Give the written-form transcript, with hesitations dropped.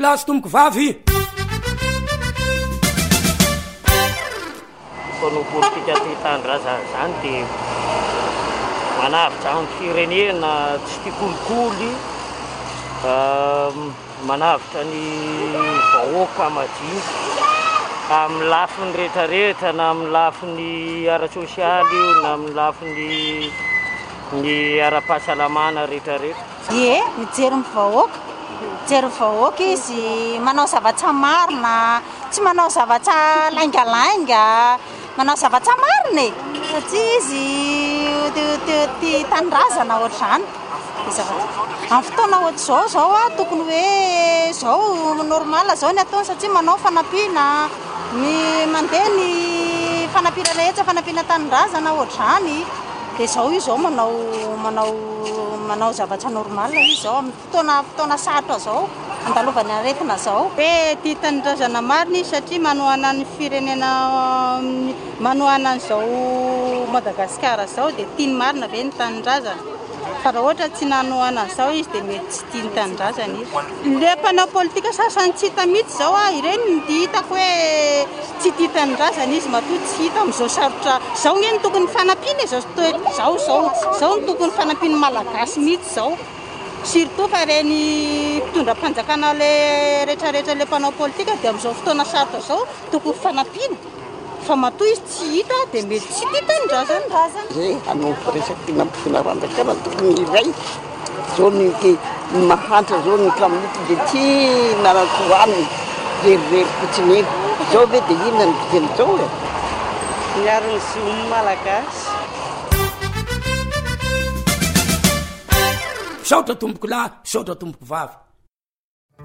Lasy tomboko vavy fanao politika ty tandraza zany dia manavitra amin'ny firenena tsy tia kolikoly, manavitra ny vahoaka madinika amin'ny lafiny rehetrarehetra, na amin'ny lafiny ara-sosialy io, na amin'ny lafiny ny ara-pahasalamana rehetrarehetra. Ie, mijery ny vahoaka. Mijery vahoaka izy manao zavatra marina, tsy manao zavatra laingalainga, manao zavatra marina e. Satria izy tia tanindrazana ohatr'izany. Amin'ny fotoana ohatr'izao zao a tokony hoe zao normal zao ny ataony satria manao fanampiana, mandeha ny fanampiana rehetra, fanampiana tanindrazana ohatr'izany. Dia zao izy zao manao zavatra normal izy zao amin'ny fotoana sarotra zao, andalovany aretina zao. Tia tanindrazana marina izy satria manohana ny firenena, manohana an'izao Madagasikara zao dia tiany marina ve ny tanindrazana. Fa raha ohatra tsy nanohana an'izao izy dia mety tsy tia ny tanindrazana izy. Ilay mpanao politika sasany tsy hita mihitsy zao a, ireny ny hitako hoe tsy tia tanindrazana izy, matoa tsy hita amin'izao sarotra zao. Ny tokony fanampiana zao ny tokony fanampiana malagasy mihitsy zao. Surtout fa reny mpitondram-panjakana le rehetrarehetra le mpanao politika dia amin'izao fotoana sarotra zao tokony fanampiana. Fa matoa izy tsy hita dia mety tsy tia tanindrazana. Zay hanao firesaky nampifinarandrakana tokony iray zao ny mahantra zao ny kaminity dia tsy narakoaniny rerirery fotsiny eny zao ve dia inona ny teny zao e miaro ny zony malagasy. Saotra tomboko lahy, saotra tomboko vavy.